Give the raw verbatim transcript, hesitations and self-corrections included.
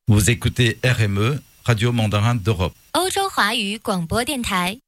Vous écoutez R M E, Radio Mandarin d'Europe. 欧洲华语广播电台。